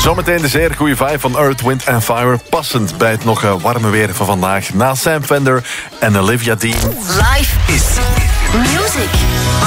Zometeen de zeer goede vibe van Earth, Wind & Fire. Passend bij het nog warme weer van vandaag. Na Sam Fender en Olivia Dean. Live is music.